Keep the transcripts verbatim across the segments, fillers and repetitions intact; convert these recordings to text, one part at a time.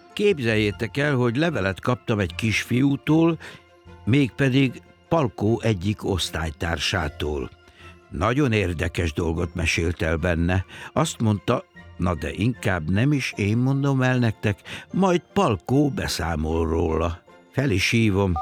Képzeljétek el, hogy levelet kaptam egy kisfiútól, mégpedig Palkó egyik osztálytársától. Nagyon érdekes dolgot mesélt el benne. Azt mondta, na de inkább nem is én mondom el nektek, majd Palkó beszámol róla. Fel is hívom.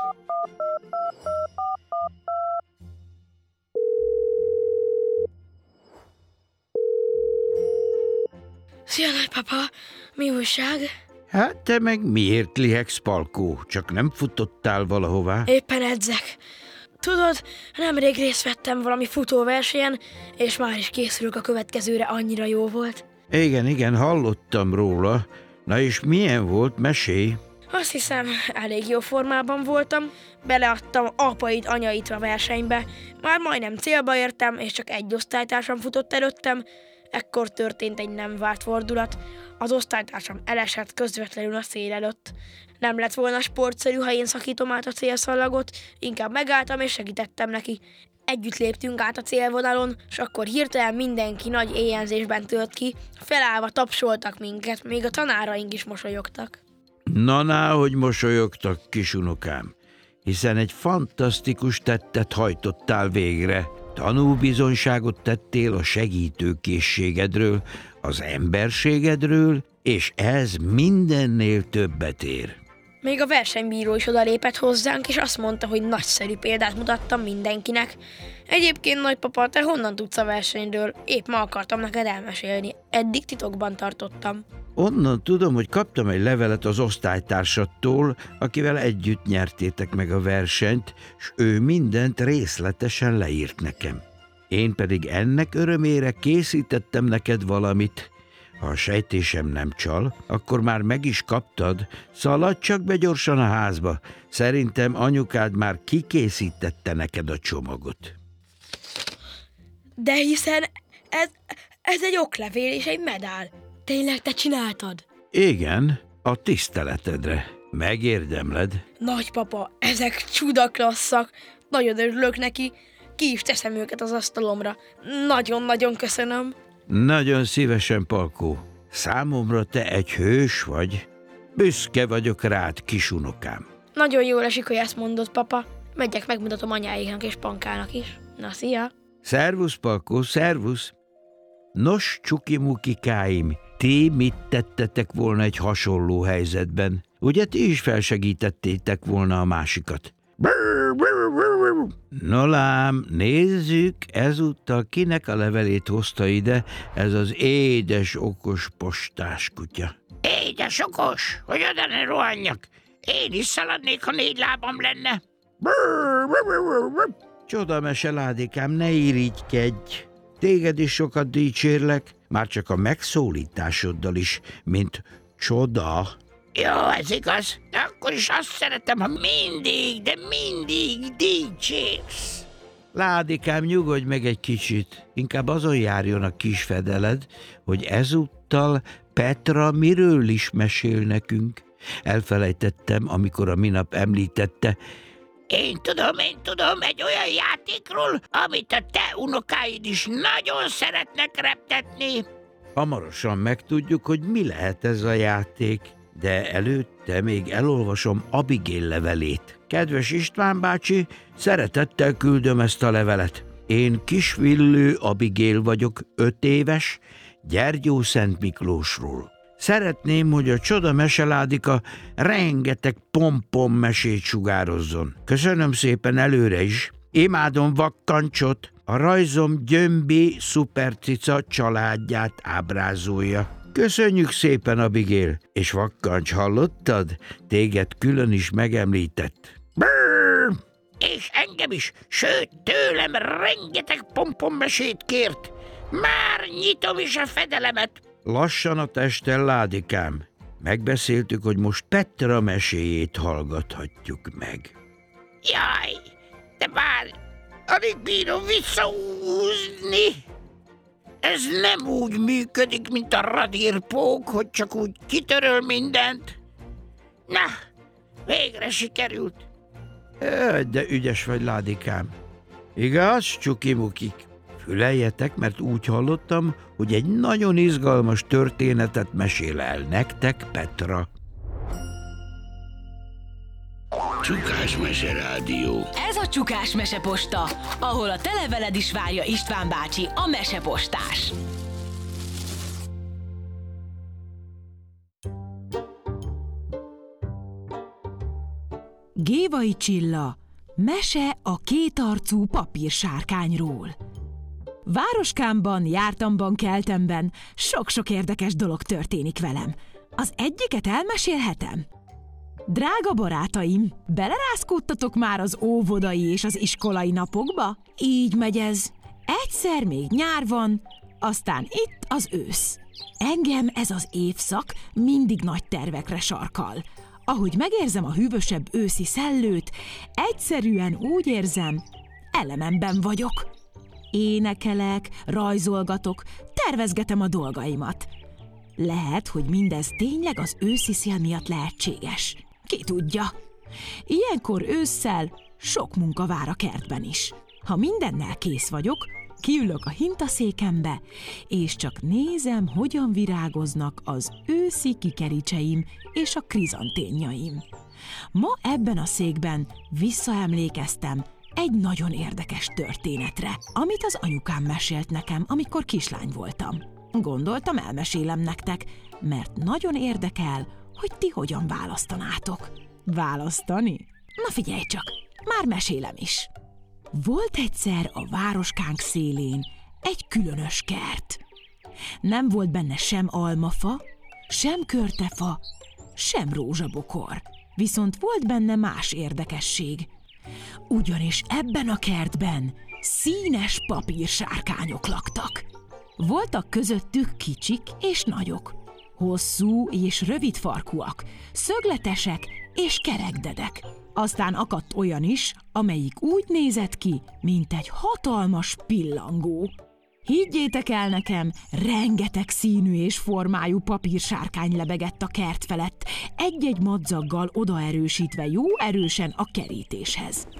Szia, nagypapa! Mi újság? Hát te meg miért lihegsz, Palkó? Csak nem futottál valahová? Éppen edzek. Tudod, nemrég részt vettem valami futóversenyen, és már is készülök a következőre, annyira jó volt. Igen, igen, hallottam róla. Na és milyen volt? Mesélj! Azt hiszem, elég jó formában voltam. Beleadtam apait, anyait a versenybe. Már majdnem célba értem, és csak egy osztálytársam futott előttem. Ekkor történt egy nem várt fordulat. Az osztálytársam elesett közvetlenül a szél előtt. Nem lett volna sportszerű, ha én szakítom át a célszallagot, inkább megálltam és segítettem neki. Együtt léptünk át a célvonalon, és akkor hirtelen mindenki nagy éjjelzésben tört ki, felállva tapsoltak minket, még a tanáraink is mosolyogtak. Na, ná, hogy mosolyogtak, kisunokám, hiszen egy fantasztikus tettet hajtottál végre. Tanúbizonyságot tettél a segítőkészségedről, az emberségedről, és ez mindennél többet ér. Még a versenybíró is odalépett hozzánk, és azt mondta, hogy nagyszerű példát mutattam mindenkinek. Egyébként, nagypapa, te honnan tudsz a versenyről? Épp ma akartam neked elmesélni. Eddig titokban tartottam. Onnan tudom, hogy kaptam egy levelet az osztálytársattól, akivel együtt nyertétek meg a versenyt, s ő mindent részletesen leírt nekem. Én pedig ennek örömére készítettem neked valamit. Ha a sejtésem nem csal, akkor már meg is kaptad. Szaladj csak be gyorsan a házba. Szerintem anyukád már kikészítette neked a csomagot. De hiszen ez, ez egy oklevél és egy medál. Tényleg te csináltad? Igen, a tiszteletedre. Megérdemled. Nagypapa, ezek csudaklasszak. Nagyon örülök neki. Ki is teszem őket az asztalomra. Nagyon-nagyon köszönöm. Nagyon szívesen, Palkó. Számomra te egy hős vagy. Büszke vagyok rád, kisunokám. Nagyon jól esik, hogy ezt mondod, papa. Megyek, megmutatom anyáiknak és Pankának is. Na, szia! Szervusz, Palkó, szervusz! Nos, csuki-mukikáim, ti mit tettetek volna egy hasonló helyzetben? Ugye ti is felsegítettétek volna a másikat? No lám, nézzük, ezúttal kinek a levelét hozta ide ez az édes, okos postás kutya. Édes okos, hogy oda ne rohanjak. Én is szaladnék, ha négy lábam lenne. Csodamese, Ládikám, ne irigykedj. Téged is sokat dicsérlek, már csak a megszólításoddal is, mint csoda. Jó, ez igaz, de akkor is azt szeretem, ha mindig, de mindig dicsérsz. Ládikám, nyugodj meg egy kicsit, inkább azon járjon a kis fedeled, hogy ezúttal Petra miről is mesél nekünk. Elfelejtettem, amikor a minap említette. Én tudom, én tudom, egy olyan játékról, amit a te unokáid is nagyon szeretnek reptetni. Hamarosan megtudjuk, hogy mi lehet ez a játék, de előtte még elolvasom Abigail levelét. Kedves István bácsi, szeretettel küldöm ezt a levelet. Én Kisvillő Abigail vagyok, öt éves, Gyergyószent Miklósról. Szeretném, hogy a csoda meseládika rengeteg pompom mesét sugározzon. Köszönöm szépen előre is. Imádom Vakkancsot, a rajzom Gyömbi szupercica családját ábrázolja. Köszönjük szépen, Abigail, és Vakkancs, hallottad? Téged külön is megemlített. Brrr! És engem is, sőt, tőlem rengeteg pompommesét kért. Már nyitom is a fedelemet. Lassan a testen, Ládikám. Megbeszéltük, hogy most Petra meséjét hallgathatjuk meg. Jaj, de bár alig bírom visszahúzni. Ez nem úgy működik, mint a radírpók, hogy csak úgy kitöröl mindent. Na, végre sikerült. Ö, de ügyes vagy, Ládikám. Igaz, csukimukik? Füleljetek, mert úgy hallottam, hogy egy nagyon izgalmas történetet mesél el nektek Petra. Csukás Mese Rádió. Ez a Csukás Meseposta, ahol a te leveled is várja István bácsi, a mesepostás. Gévai Csilla, mese a kétarcú papírsárkányról. Városkámban, jártamban, keltemben sok-sok érdekes dolog történik velem. Az egyiket elmesélhetem? Drága barátaim, belerázkódtatok már az óvodai és az iskolai napokba? Így megy ez. Egyszer még nyár van, aztán itt az ősz. Engem ez az évszak mindig nagy tervekre sarkal. Ahogy megérzem a hűvösebb őszi szellőt, egyszerűen úgy érzem, elememben vagyok. Énekelek, rajzolgatok, tervezgetem a dolgaimat. Lehet, hogy mindez tényleg az őszi szél miatt lehetséges. Ki tudja? Ilyenkor ősszel sok munka vár a kertben is. Ha mindennel kész vagyok, kiülök a hintaszékembe, és csak nézem, hogyan virágoznak az őszi kikericseim és a krizanténjaim. Ma ebben a székben visszaemlékeztem egy nagyon érdekes történetre, amit az anyukám mesélt nekem, amikor kislány voltam. Gondoltam, elmesélem nektek, mert nagyon érdekel, hogy ti hogyan választanátok. Választani? Na figyelj csak, már mesélem is. Volt egyszer a városkánk szélén egy különös kert. Nem volt benne sem almafa, sem körtefa, sem rózsabokor. Viszont volt benne más érdekesség. Ugyanis ebben a kertben színes papírsárkányok laktak. Voltak közöttük kicsik és nagyok, hosszú és rövid farkúak, szögletesek és kerekdedek. Aztán akadt olyan is, amelyik úgy nézett ki, mint egy hatalmas pillangó. Higgyétek el nekem, rengeteg színű és formájú papírsárkány lebegett a kert felett, egy-egy madzaggal odaerősítve jó erősen a kerítéshez.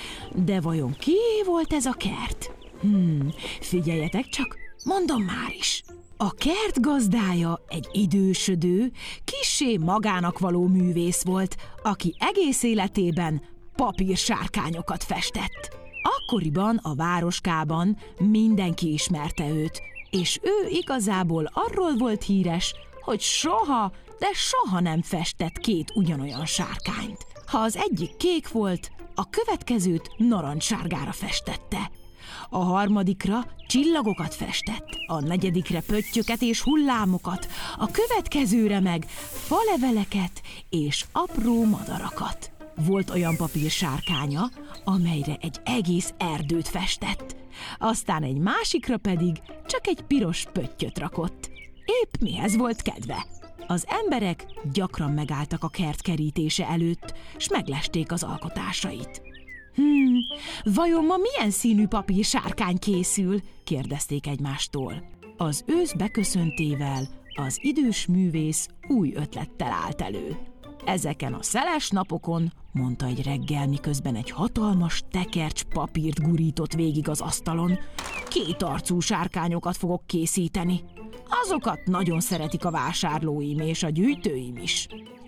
De vajon kié volt ez a kert? Hmm, figyeljetek csak, mondom már is. A kert gazdája egy idősödő, kissé magának való művész volt, aki egész életében papírsárkányokat festett. Akkoriban a városkában mindenki ismerte őt, és ő igazából arról volt híres, hogy soha, de soha nem festett két ugyanolyan sárkányt. Ha az egyik kék volt, a következőt narancssárgára festette. A harmadikra csillagokat festett, a negyedikre pöttyöket és hullámokat, a következőre meg faleveleket és apró madarakat. Volt olyan papírsárkánya, amelyre egy egész erdőt festett, aztán egy másikra pedig csak egy piros pöttyöt rakott. Épp mihez volt kedve. Az emberek gyakran megálltak a kert kerítése előtt, s meglesték az alkotásait. Hmm, vajon ma milyen színű papírsárkány készül? Kérdezték egymástól. Az ősz beköszöntével az idős művész új ötlettel állt elő. Ezeken a szeles napokon, mondta egy reggel, miközben egy hatalmas tekercs papírt gurított végig az asztalon, kétarcú sárkányokat fogok készíteni. Azokat nagyon szeretik a vásárlóim és a gyűjtőim is.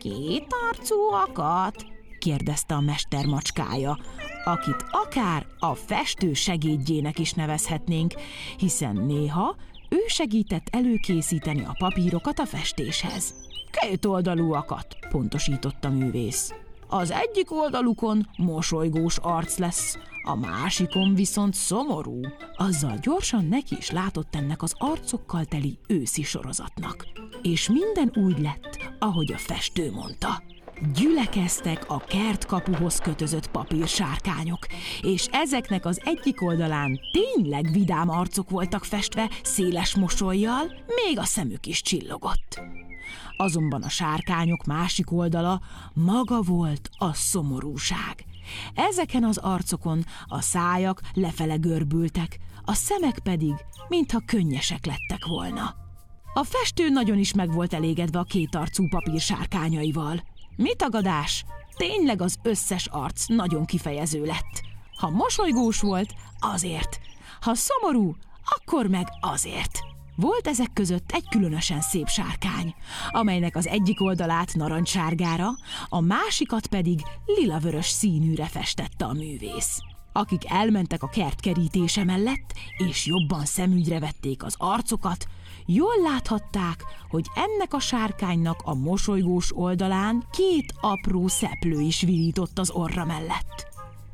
Kétarcúakat? Kérdezte a mester macskája, akit akár a festő segédjének is nevezhetnénk, hiszen néha ő segített előkészíteni a papírokat a festéshez. Két oldalúakat, pontosította művész. Az egyik oldalukon mosolygós arc lesz, a másikon viszont szomorú. Azzal gyorsan neki is látott ennek az arcokkal teli őszi sorozatnak. És minden úgy lett, ahogy a festő mondta. Gyülekeztek a kertkapuhoz kötözött papírsárkányok, és ezeknek az egyik oldalán tényleg vidám arcok voltak festve, széles mosollyal, még a szemük is csillogott. Azonban a sárkányok másik oldala maga volt a szomorúság. Ezeken az arcokon a szájak lefele görbültek, a szemek pedig, mintha könnyesek lettek volna. A festő nagyon is meg volt elégedve a kétarcú papírsárkányaival. Mi tagadás? Tényleg az összes arc nagyon kifejező lett. Ha mosolygós volt, azért. Ha szomorú, akkor meg azért. Volt ezek között egy különösen szép sárkány, amelynek az egyik oldalát narancssárgára, a másikat pedig lilavörös színűre festette a művész. Akik elmentek a kert kerítése mellett, és jobban szemügyre vették az arcokat, jól láthatták, hogy ennek a sárkánynak a mosolygós oldalán két apró szeplő is virított az orra mellett.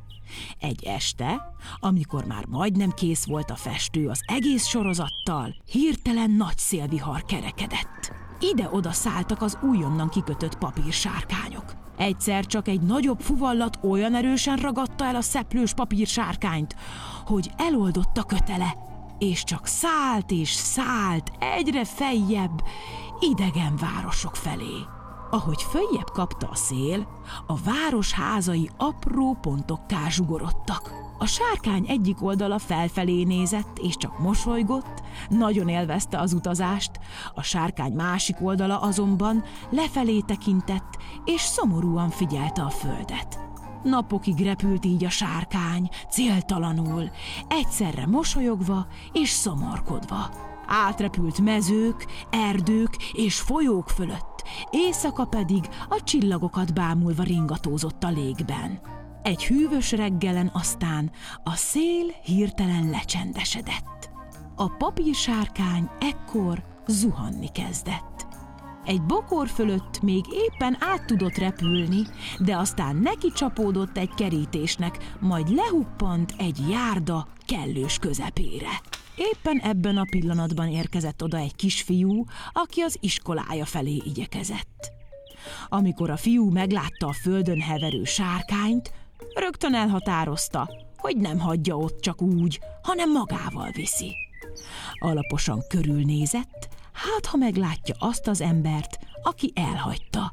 Egy este, amikor már majdnem kész volt a festő az egész sorozattal, hirtelen nagy szélvihar kerekedett. Ide-oda szálltak az újonnan kikötött papírsárkányok. Egyszer csak egy nagyobb fuvallat olyan erősen ragadta el a szeplős papírsárkányt, hogy eloldott a kötele, és csak szállt és szállt egyre feljebb, idegen városok felé. Ahogy följebb kapta a szél, a város házai apró pontokká zsugorodtak. A sárkány egyik oldala felfelé nézett, és csak mosolygott, nagyon élvezte az utazást, a sárkány másik oldala azonban lefelé tekintett, és szomorúan figyelte a földet. Napokig repült így a sárkány, céltalanul, egyszerre mosolyogva és szomorkodva. Átrepült mezők, erdők és folyók fölött, éjszaka pedig a csillagokat bámulva ringatózott a légben. Egy hűvös reggelen aztán a szél hirtelen lecsendesedett. A papírsárkány ekkor zuhanni kezdett. Egy bokor fölött még éppen át tudott repülni, de aztán neki csapódott egy kerítésnek, majd lehuppant egy járda kellős közepére. Éppen ebben a pillanatban érkezett oda egy kisfiú, aki az iskolája felé igyekezett. Amikor a fiú meglátta a földön heverő sárkányt, rögtön elhatározta, hogy nem hagyja ott csak úgy, hanem magával viszi. Alaposan körülnézett, hát ha meglátja azt az embert, aki elhagyta.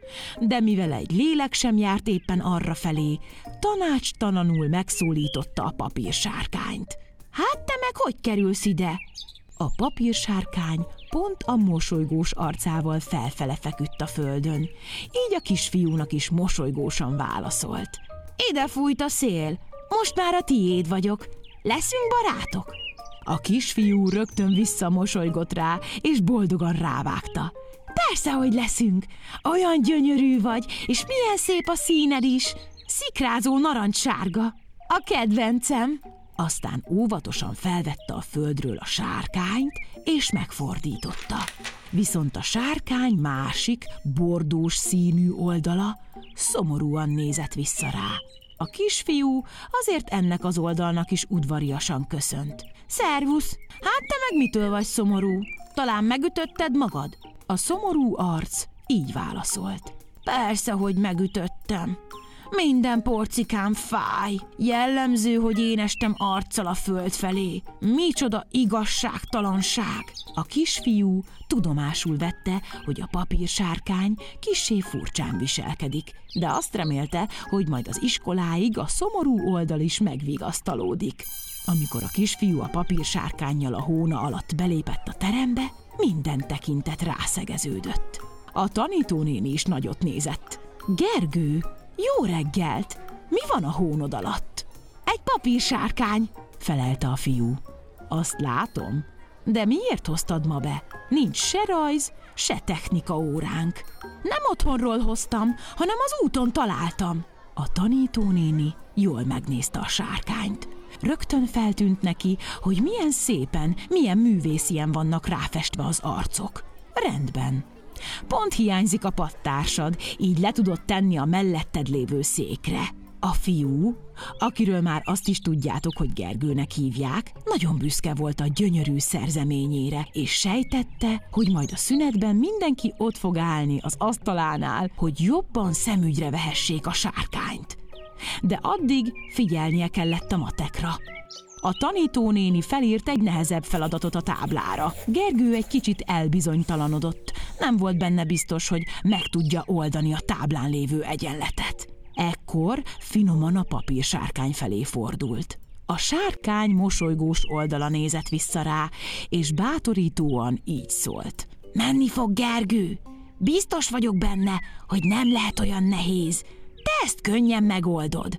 De mivel egy lélek sem járt éppen arrafelé, tanácstalanul megszólította a papírsárkányt. Hát te meg hogy kerülsz ide? A papírsárkány pont a mosolygós arcával felfele feküdt a földön, így a kisfiúnak is mosolygósan válaszolt. Ide fújt a szél, most már a tiéd vagyok, leszünk barátok? A kisfiú rögtön visszamosolygott rá, és boldogan rávágta. Persze, hogy leszünk, olyan gyönyörű vagy, és milyen szép a színed is, szikrázó narancssárga, a kedvencem. Aztán óvatosan felvette a földről a sárkányt, és megfordította. Viszont a sárkány másik, bordós színű oldala szomorúan nézett vissza rá. A kisfiú azért ennek az oldalnak is udvariasan köszönt. Szervusz! Hát te meg mitől vagy szomorú? Talán megütötted magad? A szomorú arc így válaszolt. Persze, hogy megütöttem. Minden porcikám fáj. Jellemző, hogy én estem arccal a föld felé. Micsoda igazságtalanság! A kisfiú tudomásul vette, hogy a papírsárkány kissé furcsán viselkedik, de azt remélte, hogy majd az iskoláig a szomorú oldal is megvigasztalódik. Amikor a kisfiú a papírsárkánnyal a hóna alatt belépett a terembe, minden tekintet rászegeződött. A tanítónéni is nagyot nézett. Gergő, jó reggelt! Mi van a hónod alatt? Egy papírsárkány, felelte a fiú. Azt látom. De miért hoztad ma be? Nincs se rajz, se technika óránk. Nem otthonról hoztam, hanem az úton találtam. A tanítónéni jól megnézte a sárkányt. Rögtön feltűnt neki, hogy milyen szépen, milyen művészien vannak ráfestve az arcok. Rendben. Pont hiányzik a pattársad, így le tudod tenni a melletted lévő székre. A fiú, akiről már azt is tudjátok, hogy Gergőnek hívják, nagyon büszke volt a gyönyörű szerzeményére, és sejtette, hogy majd a szünetben mindenki ott fog állni az asztalánál, hogy jobban szemügyre vehessék a sárkányt. De addig figyelnie kellett a matekra. A tanítónéni felírt egy nehezebb feladatot a táblára. Gergő egy kicsit elbizonytalanodott, nem volt benne biztos, hogy meg tudja oldani a táblán lévő egyenletet. Ekkor finoman a papírsárkány felé fordult. A sárkány mosolygós oldala nézett vissza rá, és bátorítóan így szólt. Menni fog, Gergő! Biztos vagyok benne, hogy nem lehet olyan nehéz. Te ezt könnyen megoldod.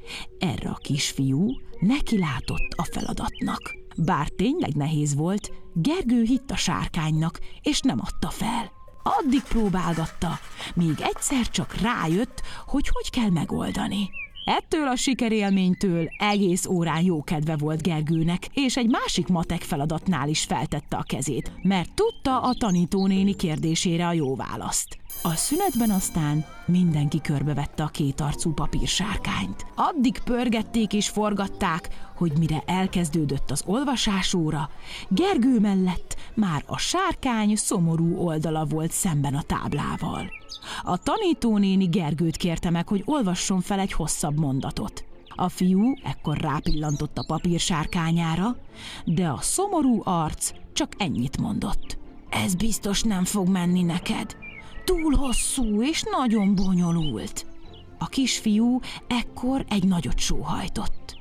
Erre a kisfiú neki látott a feladatnak. Bár tényleg nehéz volt, Gergő hitt a sárkánynak, és nem adta fel. Addig próbálgatta, míg egyszer csak rájött, hogy hogy kell megoldani. Ettől a sikerélménytől egész órán jókedve volt Gergőnek, és egy másik matek feladatnál is feltette a kezét, mert tudta a tanítónéni kérdésére a jó választ. A szünetben aztán mindenki körbevette a kétarcú papírsárkányt. Addig pörgették és forgatták, hogy mire elkezdődött az olvasásóra, Gergő mellett már a sárkány szomorú oldala volt szemben a táblával. A tanítónéni Gergőt kérte meg, hogy olvasson fel egy hosszabb mondatot. A fiú ekkor rápillantott a papírsárkányára, de a szomorú arc csak ennyit mondott. Ez biztos nem fog menni neked. Túl hosszú és nagyon bonyolult. A kisfiú ekkor egy nagyot sóhajtott.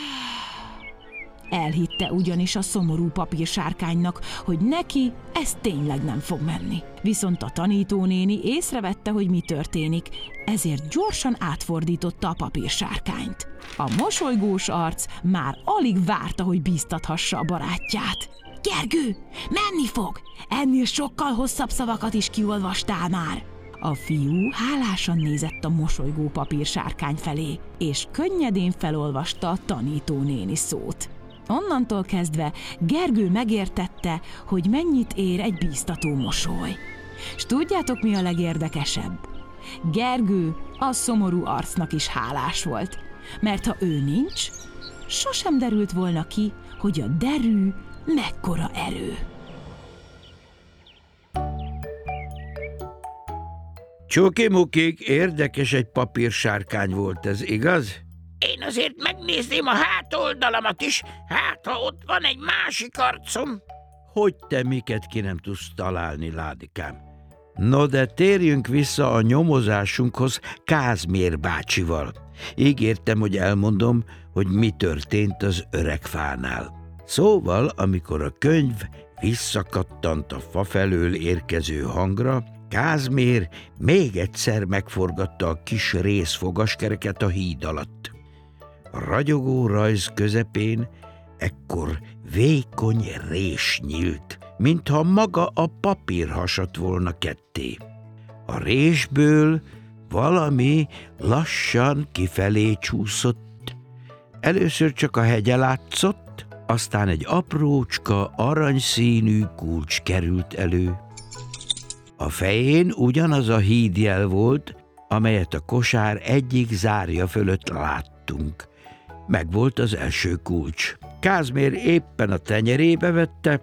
Elhitte ugyanis a szomorú papírsárkánynak, hogy neki ez tényleg nem fog menni. Viszont a tanítónéni észrevette, hogy mi történik, ezért gyorsan átfordította a papírsárkányt. A mosolygós arc már alig várta, hogy bíztathassa a barátját. Gergő, menni fog! Ennél sokkal hosszabb szavakat is kiolvastál már. A fiú hálásan nézett a mosolygó papírsárkány felé, és könnyedén felolvasta a tanítónéni szót. Onnantól kezdve Gergő megértette, hogy mennyit ér egy bíztató mosoly. S tudjátok, mi a legérdekesebb? Gergő a szomorú arcnak is hálás volt, mert ha ő nincs, sosem derült volna ki, hogy a derű mekkora erő. Csoki-mukik, érdekes egy papírsárkány volt ez, igaz? Én azért megnézném a hátoldalamat is, hát ha ott van egy másik arcom. Hogy te miket ki nem tudsz találni, Ládikám? No, de térjünk vissza a nyomozásunkhoz Kázmér bácsival. Ígértem, hogy elmondom, hogy mi történt az öreg fánál. Szóval, amikor a könyv visszakattant a fa felől érkező hangra, Kázmér még egyszer megforgatta a kis részfogaskereket a híd alatt. A ragyogó rajz közepén ekkor vékony rés nyílt, mintha maga a papír hasadt volna ketté. A résből valami lassan kifelé csúszott. Először csak a hegye látszott, aztán egy aprócska, aranyszínű kulcs került elő. A fején ugyanaz a hídjel volt, amelyet a kosár egyik zárja fölött láttunk. Megvolt az első kulcs. Kázmér éppen a tenyerébe vette,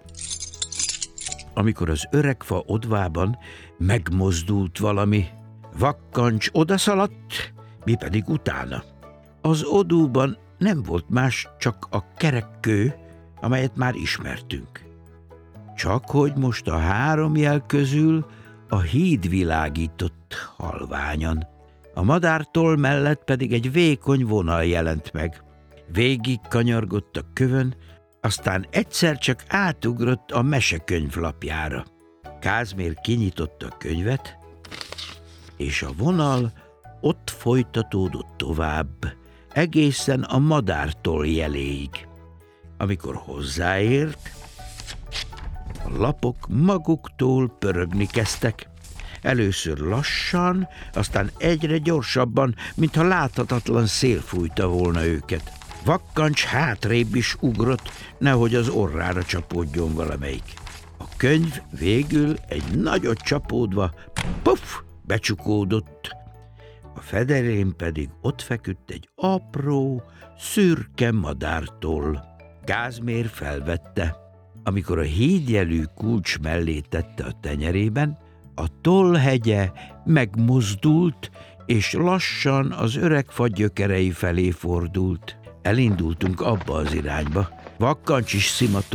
amikor az öreg fa odvában megmozdult valami. Vakkancs odaszaladt, mi pedig utána. Az odúban nem volt más, csak a kerekkő, amelyet már ismertünk. Csak hogy most a három jel közül a híd világított halványan. A madártoll mellett pedig egy vékony vonal jelent meg. Végig kanyargott a kövön, aztán egyszer csak átugrott a mesekönyv lapjára. Kázmér kinyitotta a könyvet, és a vonal ott folytatódott tovább, egészen a madártoll jeléig. Amikor hozzáért, a lapok maguktól pörögni kezdtek. Először lassan, aztán egyre gyorsabban, mintha láthatatlan szél fújta volna őket. Vakkancs hátrébb is ugrott, nehogy az orrára csapódjon valamelyik. A könyv végül egy nagyot csapódva, puff, becsukódott. A federén pedig ott feküdt egy apró, szürke madártoll. Kázmér felvette. Amikor a hídjelű kulcs mellé tette a tenyerében, a tollhegye megmozdult, és lassan az öreg fa gyökerei felé fordult. Elindultunk abba az irányba. Vakkancs is szimatolta